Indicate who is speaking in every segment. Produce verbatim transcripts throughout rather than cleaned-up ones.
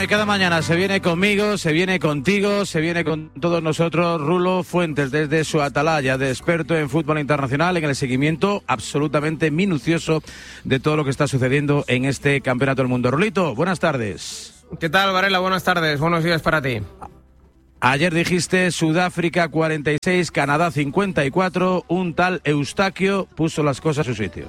Speaker 1: y cada mañana se viene conmigo, se viene contigo, se viene con todos nosotros Rulo Fuentes desde su atalaya de experto en fútbol internacional, en el seguimiento absolutamente minucioso de todo lo que está sucediendo en este Campeonato del Mundo. Rulito, buenas tardes.
Speaker 2: ¿Qué tal, Varela? Buenas tardes, buenos días para ti.
Speaker 1: Ayer dijiste Sudáfrica cuarenta y seis, Canadá cincuenta y cuatro, un tal Eustaquio puso las cosas a su sitio.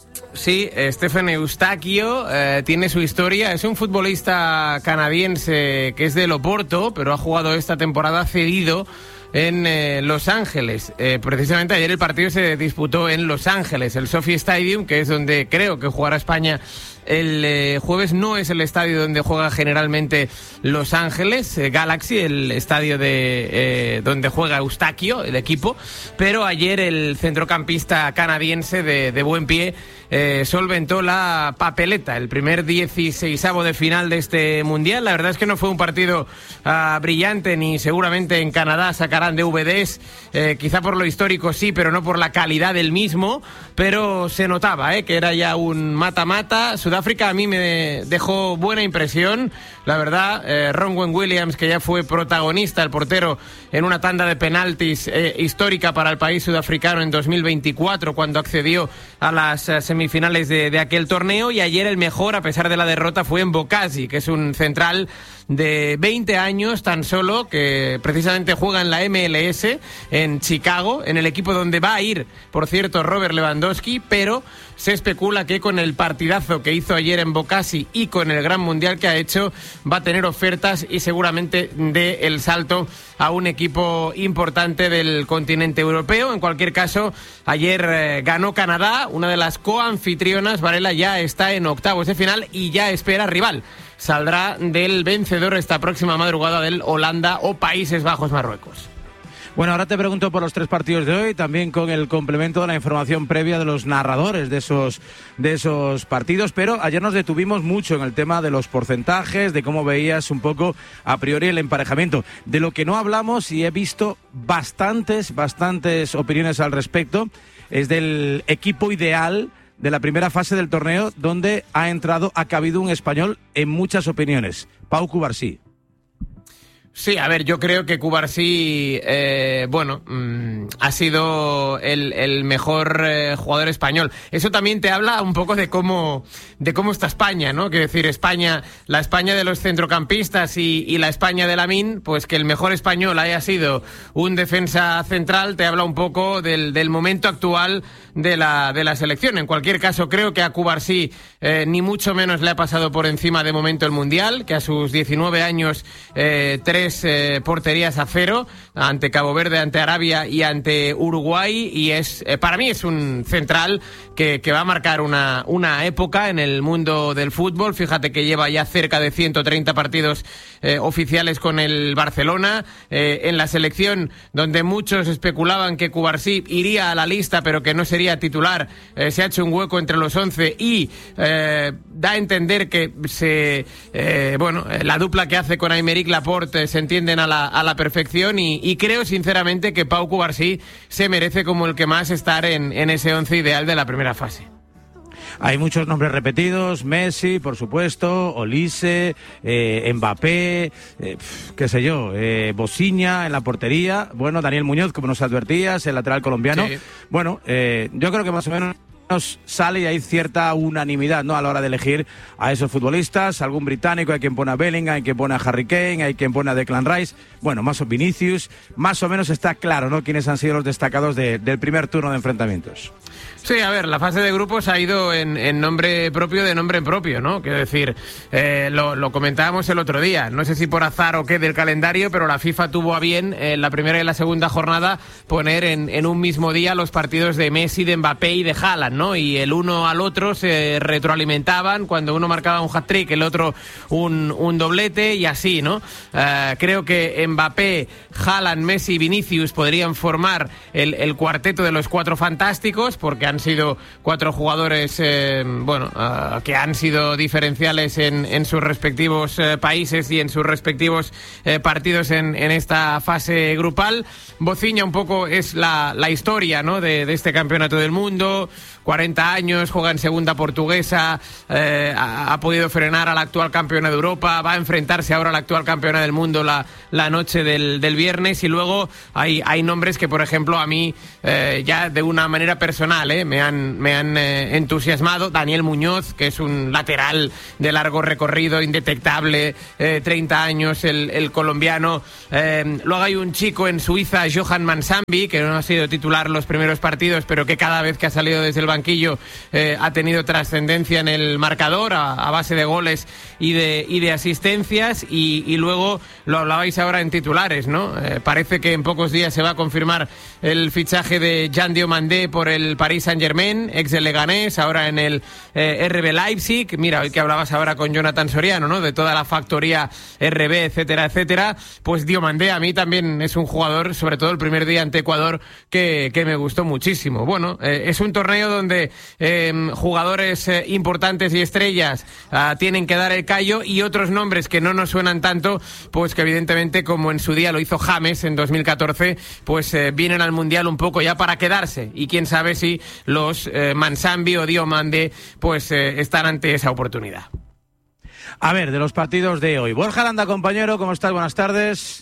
Speaker 2: Sí, Stephen Eustaquio eh, tiene su historia, es un futbolista canadiense que es del Oporto, pero ha jugado esta temporada cedido en eh, Los Ángeles. Eh, precisamente ayer el partido se disputó en Los Ángeles, el SoFi Stadium, que es donde creo que jugará España el eh, jueves. No es el estadio donde juega generalmente Los Ángeles eh, Galaxy, el estadio de eh, donde juega Eustaquio, el equipo, pero ayer el centrocampista canadiense de, de buen pie eh, solventó la papeleta, el primer dieciseisavo de final de este Mundial. La verdad es que no fue un partido uh, brillante, ni seguramente en Canadá sacarán D V Ds, eh, quizá por lo histórico sí, pero no por la calidad del mismo, pero se notaba eh, que era ya un mata-mata. Sudáfrica a mí me dejó buena impresión, la verdad. eh, Ronwen Williams, que ya fue protagonista, el portero, en una tanda de penaltis eh, histórica para el país sudafricano en dos mil veinticuatro, cuando accedió a las eh, semifinales de, de aquel torneo, y ayer el mejor, a pesar de la derrota, fue Mbokasi, que es un central de veinte años tan solo, que precisamente juega en la M L S en Chicago, en el equipo donde va a ir, por cierto, Robert Lewandowski, pero se especula que con el partidazo que hizo ayer en Mbokasi y con el gran mundial que ha hecho, va a tener ofertas y seguramente dé el salto a un equipo importante del continente europeo. En cualquier caso, ayer eh, ganó Canadá, una de las coanfitrionas. Varela ya está en octavos de final y ya espera rival. Saldrá del vencedor esta próxima madrugada del Holanda o Países Bajos-Marruecos.
Speaker 1: Bueno, ahora te pregunto por los tres partidos de hoy, también con el complemento de la información previa de los narradores de esos, de esos partidos, pero ayer nos detuvimos mucho en el tema de los porcentajes, de cómo veías un poco a priori el emparejamiento. De lo que no hablamos, y he visto bastantes, bastantes opiniones al respecto, es del equipo ideal de la primera fase del torneo, donde ha entrado, ha cabido un español en muchas opiniones, Pau Cubarsí.
Speaker 2: Sí, a ver, yo creo que Cubarsí, eh, bueno, mmm, ha sido el, el mejor eh, jugador español. Eso también te habla un poco de cómo, de cómo está España, ¿no? Quiero decir, España, la España de los centrocampistas y, y la España de Lamine, pues que el mejor español haya sido un defensa central, te habla un poco del, del momento actual de la, de la selección. En cualquier caso, creo que a Cubarsí eh, ni mucho menos le ha pasado por encima de momento el Mundial, que a sus diecinueve años, eh, tres Eh, porterías a cero ante Cabo Verde, ante Arabia y ante Uruguay, y es eh, para mí es un central que, que va a marcar una, una época en el mundo del fútbol. Fíjate que lleva ya cerca de ciento treinta partidos eh, oficiales con el Barcelona, eh, en la selección donde muchos especulaban que Cubarsí iría a la lista pero que no sería titular, eh, se ha hecho un hueco entre los once y eh, da a entender que se eh, bueno, la dupla que hace con Aymeric Laporte se entienden a la, a la perfección, y, y creo sinceramente que Pau Cubarsí se merece como el que más estar en, en ese once ideal de la primera fase.
Speaker 1: Hay muchos nombres repetidos, Messi, por supuesto, Olise, eh, Mbappé, eh, qué sé yo, eh, Bosiña en la portería, bueno, Daniel Muñoz, como nos advertías, el lateral colombiano. Sí. Bueno, eh, yo creo que más o menos sale y hay cierta unanimidad, ¿no?, a la hora de elegir a esos futbolistas. Algún británico, hay quien pone a Bellingham, hay quien pone a Harry Kane, hay quien pone a Declan Rice, bueno, más o Vinicius, más o menos está claro, ¿no?, quiénes han sido los destacados de, del primer turno de enfrentamientos.
Speaker 2: Sí, a ver, la fase de grupos ha ido en, en nombre propio de nombre propio, ¿no? Quiero decir, eh, lo, lo comentábamos el otro día, no sé si por azar o qué del calendario, pero la FIFA tuvo a bien en eh, la primera y la segunda jornada poner en, en un mismo día los partidos de Messi, de Mbappé y de Haaland, ¿no? Y el uno al otro se retroalimentaban, cuando uno marcaba un hat-trick, el otro un, un doblete, y así, ¿no? Uh, creo que Mbappé, Haaland, Messi y Vinicius podrían formar el, el cuarteto de los cuatro fantásticos, porque han sido cuatro jugadores eh, bueno, uh, que han sido diferenciales en, en sus respectivos eh, países y en sus respectivos eh, partidos en, en esta fase grupal. Bociña un poco es la, la historia, ¿no?, de, de este campeonato del mundo. cuarenta años, juega en segunda portuguesa, eh, ha, ha podido frenar a la actual campeona de Europa, va a enfrentarse ahora a la actual campeona del mundo la, la noche del, del viernes, y luego hay, hay nombres que, por ejemplo, a mí eh, ya de una manera personal eh, me han, me han eh, entusiasmado. Daniel Muñoz, que es un lateral de largo recorrido, indetectable, eh, treinta años, el, el colombiano. Eh, luego hay un chico en Suiza, Johan Mansambi, que no ha sido titular los primeros partidos, pero que cada vez que ha salido desde el banquillo eh, ha tenido trascendencia en el marcador a, a base de goles y de, y de asistencias. Y, y luego lo hablabais ahora en titulares, ¿no? Eh, parece que en pocos días se va a confirmar el fichaje de Jan Diomandé por el Paris Saint-Germain, ex de Leganés, ahora en el eh, R B Leipzig. Mira, hoy que hablabas ahora con Jonathan Soriano, ¿no? De toda la factoría R B, etcétera, etcétera. Pues Diomandé a mí también es un jugador, sobre todo el primer día ante Ecuador, que, que me gustó muchísimo. Bueno, eh, es un torneo donde eh, jugadores eh, importantes y estrellas uh, tienen que dar el callo, y otros nombres que no nos suenan tanto, pues que evidentemente, como en su día lo hizo James en dos mil catorce, pues eh, vienen al Mundial un poco ya para quedarse, y quién sabe si los eh, Mansambi o Diomandé pues eh, están ante esa oportunidad.
Speaker 1: A ver, de los partidos de hoy. Borja Aranda, compañero, ¿cómo estás? Buenas tardes.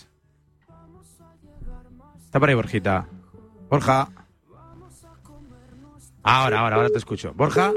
Speaker 1: Está por ahí, Borjita. Borja. Ahora, ahora, ahora te escucho. Borja.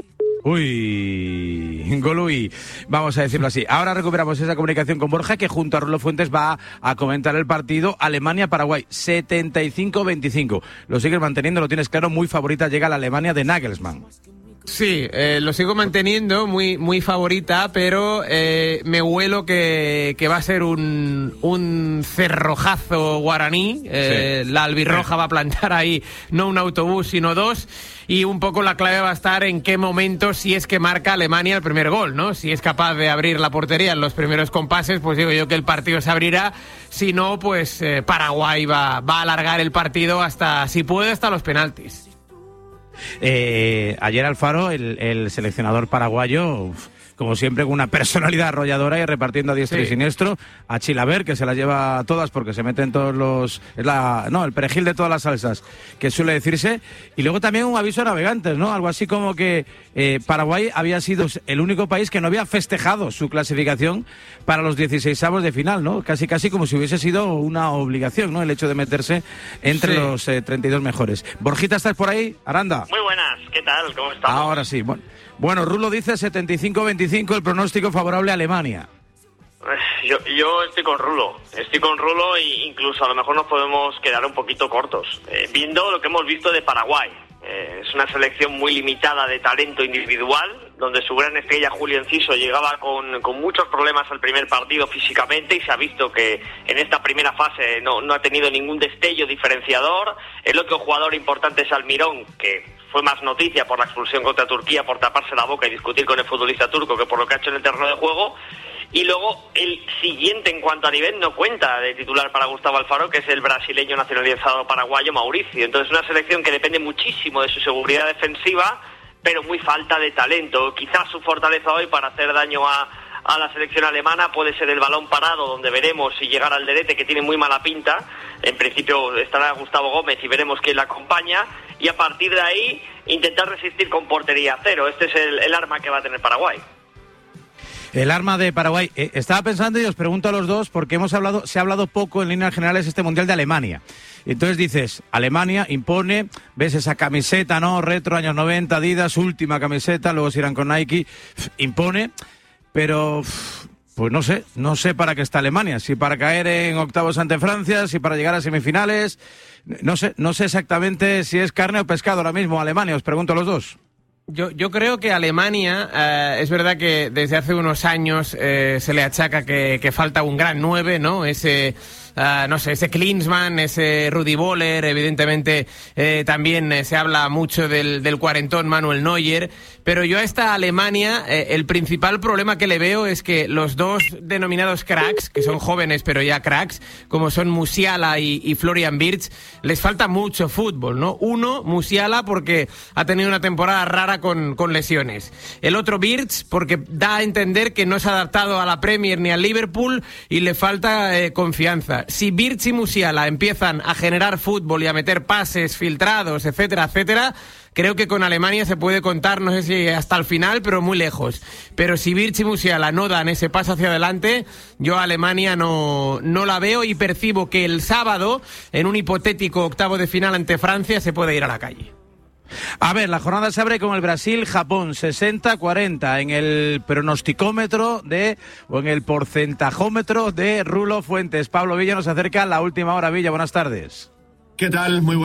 Speaker 1: Uy, Golui, vamos a decirlo así. Ahora recuperamos esa comunicación con Borja, que junto a Rulo Fuentes va a comentar el partido Alemania-Paraguay, setenta y cinco veinticinco. Lo sigues manteniendo, lo tienes claro, muy favorita llega la Alemania de Nagelsmann.
Speaker 2: Sí, eh, lo sigo manteniendo, muy muy favorita, pero eh, me huelo que, que va a ser un, un cerrojazo guaraní. Eh, sí. La albirroja va a plantar ahí no un autobús, sino dos. Y un poco la clave va a estar en qué momento, si es que marca Alemania el primer gol, ¿no? Si es capaz de abrir la portería en los primeros compases, pues digo yo que el partido se abrirá. Si no, pues eh, Paraguay va, va a alargar el partido hasta, si puede, hasta los penaltis.
Speaker 1: Eh, ayer Alfaro, el, el seleccionador paraguayo, uf, como siempre, con una personalidad arrolladora y repartiendo a diestro sí. y siniestro, a Chilaver, que se las lleva todas porque se meten todos los... Es la, no, el perejil de todas las salsas, que suele decirse. Y luego también un aviso a navegantes, ¿no? Algo así como que eh, Paraguay había sido el único país que no había festejado su clasificación para los dieciseisavos de final, ¿no? Casi casi como si hubiese sido una obligación, ¿no? El hecho de meterse entre sí. los eh, treinta y dos mejores. Borjita, ¿estás por ahí? Aranda.
Speaker 3: Muy buenas, ¿qué tal? ¿Cómo estamos?
Speaker 1: Ahora sí, bueno. Bueno, Rulo dice setenta y cinco veinticinco, el pronóstico favorable a Alemania.
Speaker 3: Yo, yo estoy con Rulo, estoy con Rulo e incluso a lo mejor nos podemos quedar un poquito cortos. Eh, viendo lo que hemos visto de Paraguay, eh, es una selección muy limitada de talento individual, donde su gran estrella Julio Enciso llegaba con, con muchos problemas al primer partido físicamente, y se ha visto que en esta primera fase no, no ha tenido ningún destello diferenciador. El otro jugador importante es Almirón, que fue más noticia por la expulsión contra Turquía, por taparse la boca y discutir con el futbolista turco que por lo que ha hecho en el terreno de juego. Y luego el siguiente en cuanto a nivel no cuenta de titular para Gustavo Alfaro, que es el brasileño nacionalizado paraguayo Mauricio. Entonces una selección que depende muchísimo de su seguridad defensiva, pero muy falta de talento. Quizás su fortaleza hoy para hacer daño a, a la selección alemana puede ser el balón parado, donde veremos si llegar al Derete, que tiene muy mala pinta. En principio estará Gustavo Gómez y veremos quién la acompaña. Y a partir de ahí intentar resistir con portería cero. Este es el, el arma que va a tener Paraguay.
Speaker 1: El arma de Paraguay. Eh, estaba pensando y os pregunto a los dos, porque hemos hablado, se ha hablado poco en líneas generales este Mundial de Alemania. Entonces dices, Alemania impone, ves esa camiseta, ¿no? Retro, años noventa, Adidas, última camiseta, luego se irán con Nike, impone, pero pues no sé, no sé para qué está Alemania, si para caer en octavos ante Francia, si para llegar a semifinales, no sé, no sé exactamente si es carne o pescado ahora mismo Alemania, os pregunto a los dos.
Speaker 2: Yo, yo creo que Alemania, eh, es verdad que desde hace unos años eh, se le achaca que, que falta un gran nueve, ¿no? Ese... Uh, no sé, ese Klinsmann, ese Rudi Völler, evidentemente eh, también eh, se habla mucho del, del cuarentón Manuel Neuer, pero yo a esta Alemania eh, el principal problema que le veo es que los dos denominados cracks, que son jóvenes pero ya cracks, como son Musiala y, y Florian Wirtz, les falta mucho fútbol, ¿no? Uno, Musiala, porque ha tenido una temporada rara con, con lesiones. El otro, Wirtz, porque da a entender que no se ha adaptado a la Premier ni al Liverpool y le falta eh, confianza. Si Wirtz y Musiala empiezan a generar fútbol y a meter pases filtrados, etcétera, etcétera, creo que con Alemania se puede contar, no sé si hasta el final, pero muy lejos. Pero si Wirtz y Musiala no dan ese paso hacia adelante, yo a Alemania no, no la veo y percibo que el sábado, en un hipotético octavo de final ante Francia, se puede ir a la calle.
Speaker 1: A ver, la jornada se abre con el Brasil-Japón, sesenta cuarenta en el pronosticómetro de, o en el porcentajómetro de Rulo Fuentes. Pablo Villa nos acerca a la última hora. Villa, buenas tardes.
Speaker 4: ¿Qué tal? Muy buenas.